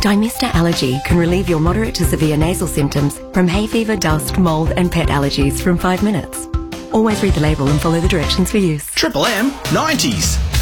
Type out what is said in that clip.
Dymista Allergy can relieve your moderate to severe nasal symptoms from hay fever, dust, mould and pet allergies from 5 minutes. Always read the label and follow the directions for use. Triple M 90s.